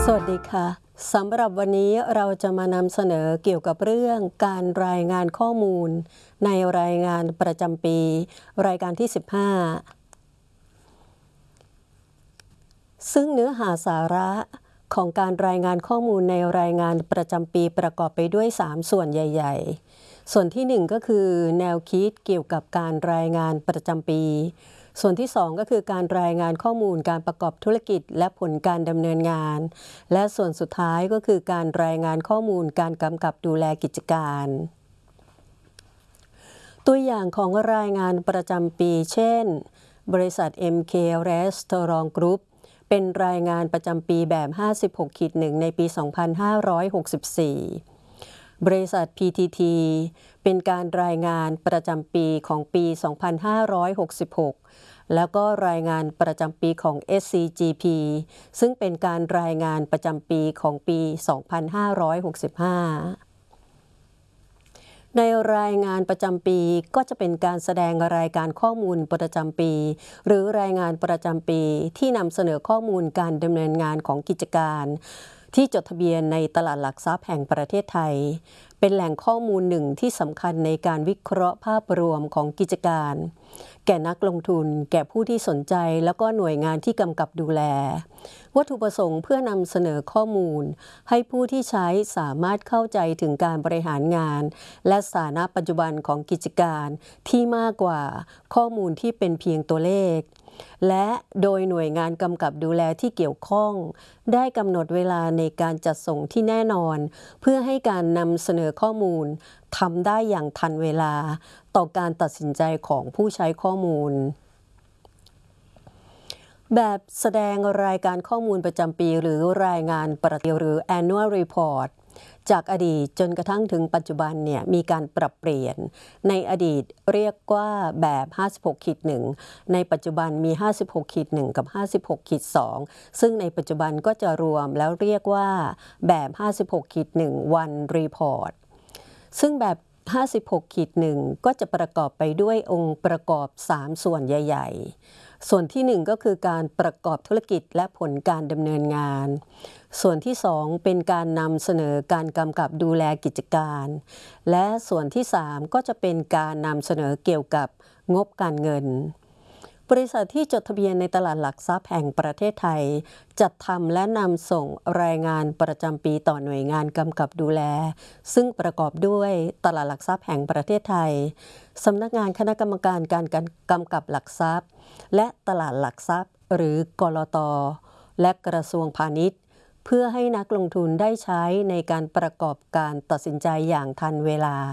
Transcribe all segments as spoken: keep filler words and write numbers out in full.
สวัสดีค่ะสำหรับวันนี้เราจะมานำเสนอเกี่ยวกับเรื่องการรายงานข้อมูลในรายงานประจำปีรายการที่สิบห้าซึ่งเนื้อหาสาระของการรายงานข้อมูลในรายงานประจำปีประกอบไปด้วยสามส่วนใหญ่ๆส่วนที่หนึ่งก็คือแนวคิดเกี่ยวกับการรายงานประจำปีส่วนที่สองก็คือการรายงานข้อมูลการประกอบธุรกิจและผลการดำเนินงานและส่วนสุดท้ายก็คือการรายงานข้อมูลการกำกับดูแลกิจการตัวอย่างของรายงานประจำปีเช่นบริษัท เอ็ม เค Restaurant Group เป็นรายงานประจำปีแบบ ห้าสิบหก หนึ่ง ในปี สองพันห้าร้อยหกสิบสี่ บริษัท พี ที ที เป็นการรายงานประจำปีของปี สองพันห้าร้อยหกสิบหก แล้วก็รายงานประจำปีของ เอส ซี จี พี ซึ่งเป็นการรายงานประจำปีของปี สองพันห้าร้อยหกสิบห้า ในรายงานประจำปีก็จะเป็นการแสดงรายการข้อมูลประจำปีหรือรายงานประจำปีที่นำเสนอข้อมูลการดำเนินงานของกิจการที่จดทะเบียนในตลาดหลักทรัพย์แห่งประเทศไทยเป็นแหล่งข้อมูลหนึ่งที่สำคัญในการวิเคราะห์ภาพรวมของกิจการแก่นักลงทุนแก่ผู้ที่สนใจแล้วก็หน่วยงานที่กำกับดูแลวัตถุประสงค์เพื่อนำเสนอข้อมูลให้ผู้ที่ใช้สามารถเข้าใจถึงการบริหารงานและสถานะปัจจุบันของกิจการที่มากกว่าข้อมูลที่เป็นเพียงตัวเลขและโดยหน่วยงานกำกับดูแลที่เกี่ยวข้องได้กำหนดเวลาในการจัดส่งที่แน่นอนเพื่อให้การนำเสนอข้อมูลทำได้อย่างทันเวลาต่อการตัดสินใจของผู้ใช้ข้อมูลแบบแสดงรายการข้อมูลประจำปีหรือรายงานประจำปีหรือ Annual Report จากอดีตจนกระทั่งถึงปัจจุบันเนี่ยมีการปรับเปลี่ยนในอดีตเรียกว่าแบบ ห้าสิบหก หนึ่ง ในปัจจุบันมี ห้าสิบหก หนึ่ง กับ ห้าสิบหก สอง ซึ่งในปัจจุบันก็จะรวมแล้วเรียกว่าแบบ ห้าสิบหก หนึ่ง One Report ซึ่งแบบ ห้าสิบหก หนึ่ง ก็จะประกอบไปด้วยองค์ประกอบสามส่วนใหญ่ๆส่วนที่หนึ่งก็คือการประกอบธุรกิจและผลการดำเนินงานส่วนที่สองเป็นการนำเสนอการกำกับดูแลกิจการและส่วนที่สามก็จะเป็นการนำเสนอเกี่ยวกับงบการเงินบริษัทที่จดทะเบียนในตลาดหลักทรัพย์แห่งประเทศไทยจัดทำและนำส่งรายงานประจำปีต่อหน่วยงานกำกับดูแลซึ่งประกอบด้วยตลาดหลักทรัพย์แห่งประเทศไทยสำนักงานคณะกรรมการการกำกับหลักทรัพย์และตลาดหลักทรัพย์หรือกลต.และกระทรวงพาณิชย์เพื่อให้นักลงทุนได้ใช้ในการประกอบการตัดสินใจอย่างทันเวลา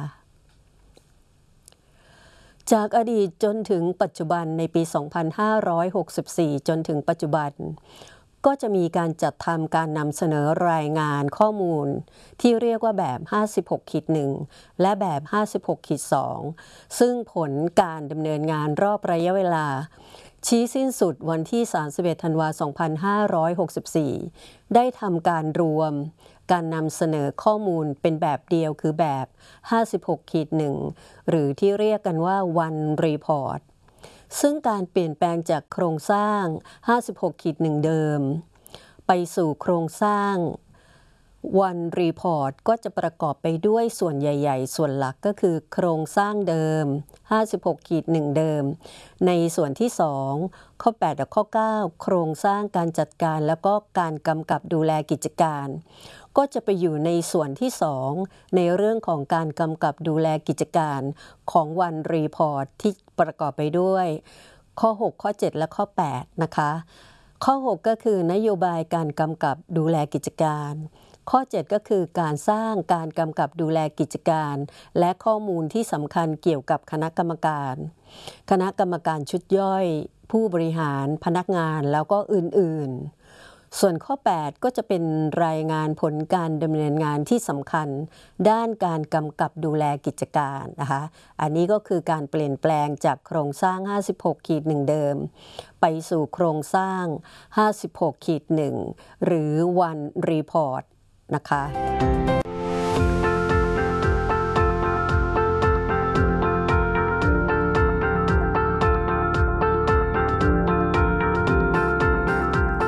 จากอดีตจนถึงปัจจุบันในปี สองพันห้าร้อยหกสิบสี่ จนถึงปัจจุบันก็จะมีการจัดทำการนำเสนอรายงานข้อมูลที่เรียกว่าแบบ ห้าสิบหก หนึ่ง และแบบ ห้าสิบหก สอง ซึ่งผลการดำเนินงานรอบระยะเวลาชี้สิ้นสุดวันที่ สามสิบเอ็ด ธันวาคม สองพันห้าร้อยหกสิบสี่ ได้ทำการรวมการนำเสนอข้อมูลเป็นแบบเดียวคือแบบ ห้าสิบหก หนึ่ง หรือที่เรียกกันว่า One Report ซึ่งการเปลี่ยนแปลงจากโครงสร้าง ห้าสิบหก หนึ่ง เดิมไปสู่โครงสร้าง One Report ก็จะประกอบไปด้วยส่วนใหญ่ๆส่วนหลักก็คือโครงสร้างเดิม ห้าสิบหก หนึ่ง เดิมในส่วนที่สองข้อแปดและข้อเก้าโครงสร้างการจัดการแล้วก็การกำกับดูแลกิจการก็จะไปอยู่ในส่วนที่สองในเรื่องของการกำกับดูแลกิจการของ One Report ที่ประกอบไปด้วยข้อหกข้อเจ็ดและข้อแปดนะคะข้อหกก็คือนโยบายการกำกับดูแลกิจการข้อเจ็ดก็คือการสร้างการกำกับดูแลกิจการและข้อมูลที่สำคัญเกี่ยวกับคณะกรรมการคณะกรรมการชุดย่อยผู้บริหารพนักงานแล้วก็อื่นๆส่วนข้อแปดก็จะเป็นรายงานผลการดำเนินงานที่สำคัญด้านการกำกับดูแลกิจการนะคะอันนี้ก็คือการเปลี่ยนแปลงจากโครงสร้าง ห้าสิบหก หนึ่ง เดิมไปสู่โครงสร้าง ห้าสิบหก หนึ่ง หรือ One Reportนะคะการ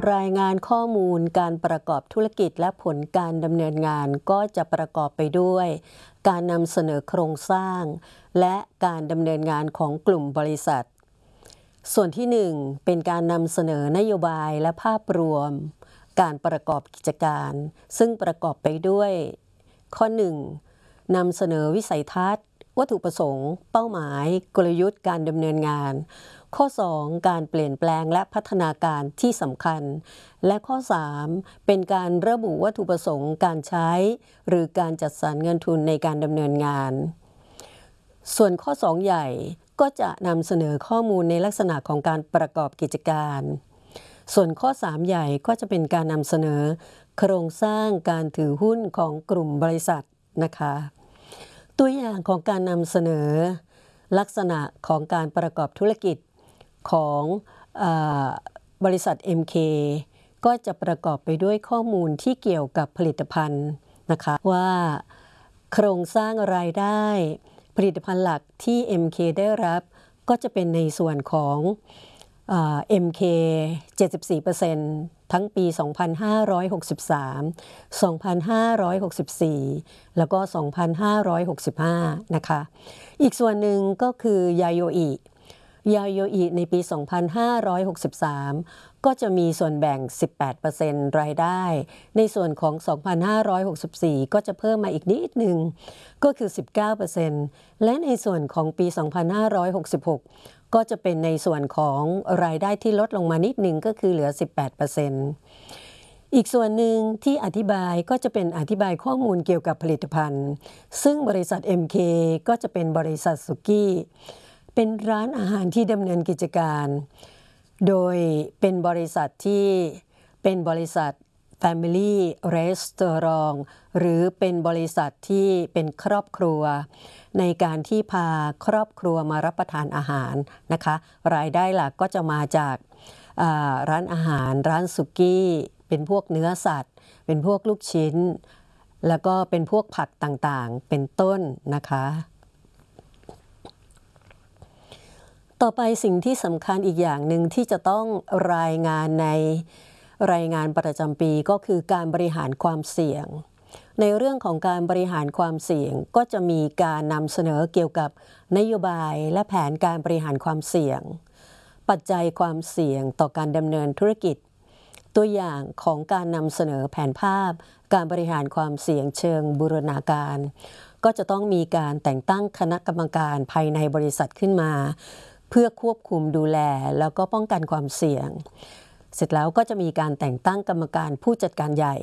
รายงานข้อมูลการประกอบธุรกิจและผลการดำเนินงานก็จะประกอบไปด้วยการนำเสนอโครงสร้างและการดำเนินงานของกลุ่มบริษัทส่วนที่หนึ่งเป็นการนำเสนอนโยบายและภาพรวมการประกอบกิจการซึ่งประกอบไปด้วยข้อหนึ่งนำเสนอวิสัยทัศน์วัตถุประสงค์เป้าหมายกลยุทธ์การดำเนินงานข้อสองการเปลี่ยนแปลงและพัฒนาการที่สำคัญและข้อสามเป็นการระบุวัตถุประสงค์การใช้หรือการจัดสรรเงินทุนในการดำเนินงานส่วนข้อสองใหญ่ก็จะนำเสนอข้อมูลในลักษณะของการประกอบกิจการส่วนข้อสามใหญ่ก็จะเป็นการนำเสนอโครงสร้างการถือหุ้นของกลุ่มบริษัทนะคะตัวอย่างของการนำเสนอลักษณะของการประกอบธุรกิจของเอ่อบริษัท เอ็ม เค ก็จะประกอบไปด้วยข้อมูลที่เกี่ยวกับผลิตภัณฑ์นะคะว่าโครงสร้างรายได้ผลิตภัณฑ์หลักที่ เอ็ม เค ได้รับก็จะเป็นในส่วนของเอ่อ เอ็ม เค เจ็ดสิบสี่เปอร์เซ็นต์ ทั้งปี สองพันห้าร้อยหกสิบสาม สองพันห้าร้อยหกสิบสี่ แล้วก็ สองพันห้าร้อยหกสิบห้า นะคะอีกส่วนหนึ่งก็คือยาโยอิยาโยอิในปี สองพันห้าร้อยหกสิบสาม ก็จะมีส่วนแบ่ง สิบแปดเปอร์เซ็นต์ รายได้ในส่วนของ สองพันห้าร้อยหกสิบสี่ ก็จะเพิ่มมาอีกนิดนึงก็คือ สิบเก้าเปอร์เซ็นต์ และในส่วนของปี สองพันห้าร้อยหกสิบหก ก็จะเป็นในส่วนของรายได้ที่ลดลงมานิดนึงก็คือเหลือ สิบแปดเปอร์เซ็นต์ อีกส่วนหนึ่งที่อธิบายก็จะเป็นอธิบายข้อมูลเกี่ยวกับผลิตภัณฑ์ซึ่งบริษัท เอ็ม เค ก็จะเป็นบริษัทสุกี้เป็นร้านอาหารที่ดำเนินกิจการโดยเป็นบริษัทที่เป็นบริษัท Family Restaurant หรือเป็นบริษัทที่เป็นครอบครัวในการที่พาครอบครัวมารับประทานอาหารนะคะรายได้หลักก็จะมาจากร้านอาหารร้านสุกี้เป็นพวกเนื้อสัตว์เป็นพวกลูกชิ้นแล้วก็เป็นพวกผักต่างๆเป็นต้นนะคะต่อไปสิ่งที่สำคัญอีกอย่างหนึ่งที่จะต้องรายงานในรายงานประจำปีก็คือการบริหารความเสี่ยงในเรื่องของการบริหารความเสี่ยงก็จะมีการนำเสนอเกี่ยวกับนโยบายและแผนการบริหารความเสี่ยงปัจจัยความเสี่ยงต่อการดำเนินธุรกิจตัวอย่างของการนำเสนอแผนภาพการบริหารความเสี่ยงเชิงบูรณาการก็จะต้องมีการแต่งตั้งคณะกรรมการภายในบริษัทขึ้นมาเพื่อควบคุมดูแลแล้วก็ป้องกันความเสี่ยงเสร็จแล้วก็จะมีการแต่งตั้งกรรมการผู้จัดการใหญ่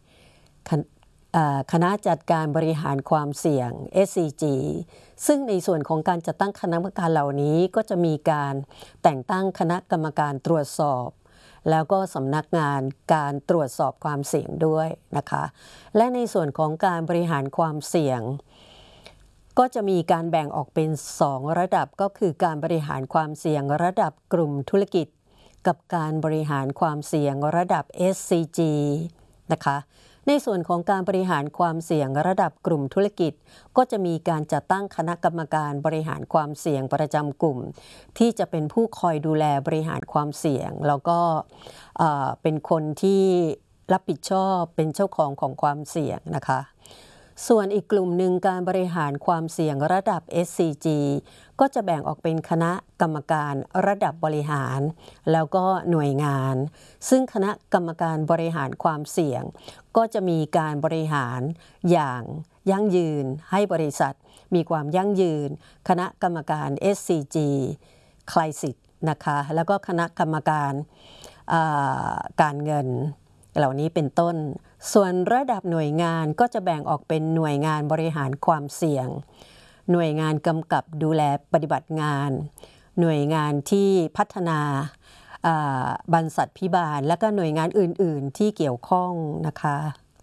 คณะจัดการบริหารความเสี่ยง เอส ซี จี ซึ่งในส่วนของการจัดตั้งคณะกรรมการเหล่านี้ก็จะมีการแต่งตั้งคณะกรรมการตรวจสอบแล้วก็สำนักงานการตรวจสอบความเสี่ยงด้วยนะคะและในส่วนของการบริหารความเสี่ยงก็จะมีการแบ่งออกเป็นสองระดับก็คือการบริหารความเสี่ยงระดับกลุ่มธุรกิจกับการบริหารความเสี่ยงระดับ เอส ซี จี นะคะในส่วนของการบริหารความเสี่ยงระดับกลุ่มธุรกิจก็จะมีการจัดตั้งคณะกรรมการบริหารความเสี่ยงประจำกลุ่มที่จะเป็นผู้คอยดูแลบริหารความเสี่ยงแล้วก็เป็นคนที่รับผิดชอบเป็นเจ้าของของความเสี่ยงนะคะส่วนอีกกลุ่มหนึ่งการบริหารความเสี่ยงระดับ เอส ซี จี ก็จะแบ่งออกเป็นคณะกรรมการระดับบริหารแล้วก็หน่วยงานซึ่งคณะกรรมการบริหารความเสี่ยงก็จะมีการบริหารอย่างยั่งยืนให้บริษัทมีความยั่งยืนคณะกรรมการ เอส ซี จี คลายสิทธิ์นะคะแล้วก็คณะกรรมการการเงินเหล่านี้เป็นต้นส่วนระดับหน่วยงานก็จะแบ่งออกเป็นหน่วยงานบริหารความเสี่ยงหน่วยงานกำกับดูแลปฏิบัติงานหน่วยงานที่พัฒนาบรรษัทพิบาลและก็หน่วยงานอื่นๆที่เกี่ยวข้องนะคะ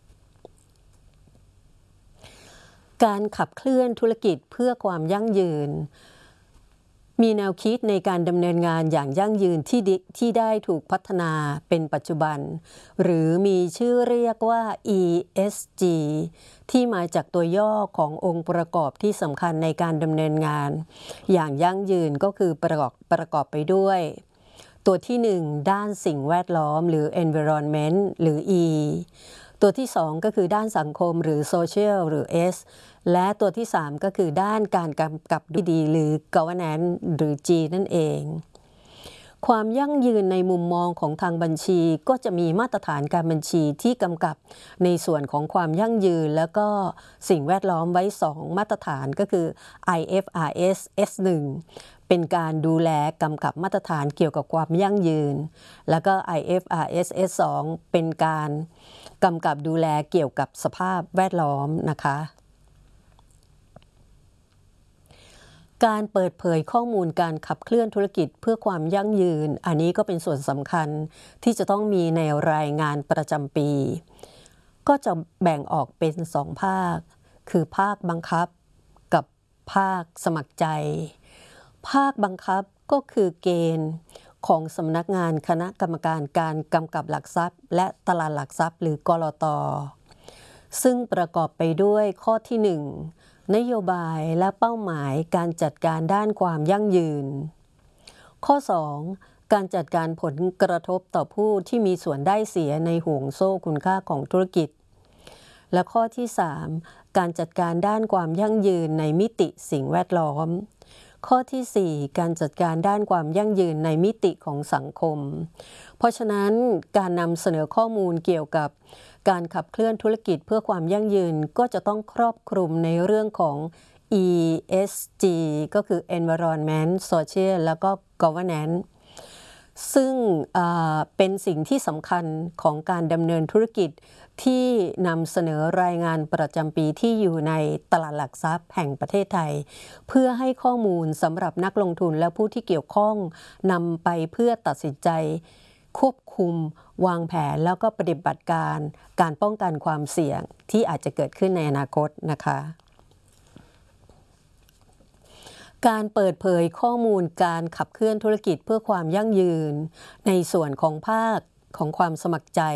การขับเคลื่อนธุรกิจเพื่อความยั่งยืนมีแนวคิดในการดำเนินงานอย่างยั่งยืนที่ที่ได้ถูกพัฒนาเป็นปัจจุบันหรือมีชื่อเรียกว่า อี เอส จี ที่มาจากตัวย่อขององค์ประกอบที่สำคัญในการดำเนินงานอย่างยั่งยืนก็คือประกอบประกอบไปด้วยตัวที่หนึ่งด้านสิ่งแวดล้อมหรือ environment หรือ E ตัวที่สองก็คือด้านสังคมหรือ social หรือ S และตัวที่สามก็คือด้านการกำกับดีหรือ governance หรือ G นั่นเองความยั่งยืนในมุมมองของทางบัญชีก็จะมีมาตรฐานการบัญชีที่กำกับในส่วนของความยั่งยืนแล้วก็สิ่งแวดล้อมไว้สองมาตรฐานก็คือ ไอ เอฟ อาร์ เอส เอส หนึ่ง เป็นการดูแลกำกับมาตรฐานเกี่ยวกับความยั่งยืนแล้วก็ ไอ เอฟ อาร์ เอส เอส สอง เป็นการกำกับดูแลเกี่ยวกับสภาพแวดล้อมนะคะการเปิดเผยข้อมูลการขับเคลื่อนธุรกิจเพื่อความยั่งยืนอันนี้ก็เป็นส่วนสำคัญที่จะต้องมีในรายงานประจำปีก็จะแบ่งออกเป็นสองภาคคือภาคบังคับกับภาคสมัครใจภาคบังคับก็คือเกณฑ์ของสำนักงานคณะกรรมการการกำกับหลักทรัพย์และตลาดหลักทรัพย์หรือกลต.ซึ่งประกอบไปด้วยข้อที่หนึ่งนโยบายและเป้าหมายการจัดการด้านความยั่งยืนข้อสองการจัดการผลกระทบต่อผู้ที่มีส่วนได้เสียในห่วงโซ่คุณค่าของธุรกิจและข้อที่สามการจัดการด้านความยั่งยืนในมิติสิ่งแวดล้อมข้อที่สี่การจัดการด้านความยั่งยืนในมิติของสังคมเพราะฉะนั้นการนำเสนอข้อมูลเกี่ยวกับการขับเคลื่อนธุรกิจเพื่อความยั่งยืนก็จะต้องครอบคลุมในเรื่องของ อี เอส จี ก็คือ environment social แล้วก็ governance ซึ่งเป็นสิ่งที่สำคัญของการดำเนินธุรกิจที่นำเสนอรายงานประจำปีที่อยู่ในตลาดหลักทรัพย์แห่งประเทศไทยเพื่อให้ข้อมูลสำหรับนักลงทุนและผู้ที่เกี่ยวข้องนำไปเพื่อตัดสินใจควบคุมวางแผนแล้วก็ปฏิบัติการการป้องกันความเสี่ยงที่อาจจะเกิดขึ้นในอนาคตนะคะการเปิดเผยข้อมูลการขับเคลื่อนธุรกิจเพื่อความยั่งยืนในส่วนของภาคของความสมัครใจ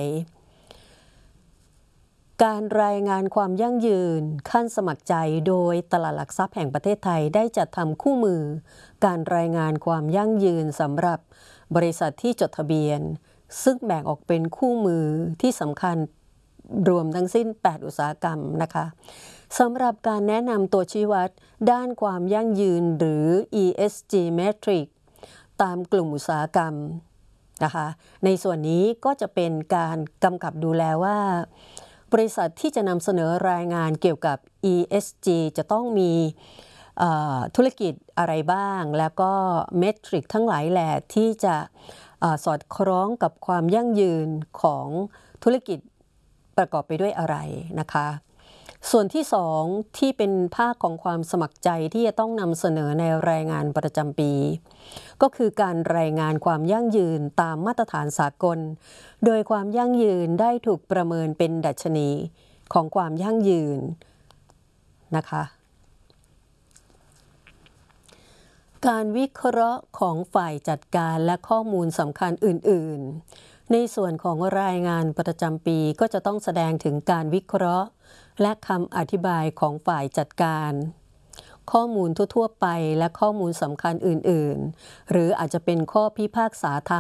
การรายงานความยั่งยืนขั้นสมัครใจโดยตลาดหลักทรัพย์แห่งประเทศไทยได้จัดทำคู่มือการรายงานความยั่งยืนสำหรับบริษัทที่จดทะเบียนซึ่งแบ่งออกเป็นคู่มือที่สำคัญรวมทั้งสิ้นแปดอุตสาหกรรมนะคะสำหรับการแนะนำตัวชี้วัดด้านความยั่งยืนหรือ อี เอส จี Metric ตามกลุ่มอุตสาหกรรมนะคะในส่วนนี้ก็จะเป็นการกำกับดูแลว่าบริษัทที่จะนำเสนอรายงานเกี่ยวกับ อี เอส จี จะต้องมีธุรกิจอะไรบ้างแล้วก็เมทริกทั้งหลายแหล่ที่จะสอดคล้องกับความยั่งยืนของธุรกิจประกอบไปด้วยอะไรนะคะส่วนที่สองที่เป็นภาคของความสมัครใจที่จะต้องนำเสนอในรายงานประจำปีก็คือการรายงานความยั่งยืนตามมาตรฐานสากลโดยความยั่งยืนได้ถูกประเมินเป็นดัชนีของความยั่งยืนนะคะการวิเคราะห์ของฝ่ายจัดการและข้อมูลสำคัญอื่นๆในส่วนของรายงานประจำปีก็จะต้องแสดงถึงการวิเคราะห์และคำอธิบายของฝ่ายจัดการข้อมูลทั่วๆไปและข้อมูลสำคัญอื่นๆหรืออาจจะเป็นข้อพิพากษาทาง